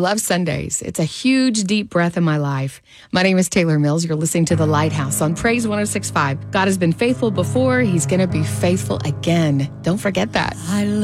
love Sundays. It's a huge, deep breath in my life. My name is Taylor Mills. You're listening to The Lighthouse on Praise 106.5. God has been faithful before. He's going to be faithful again. Don't forget that.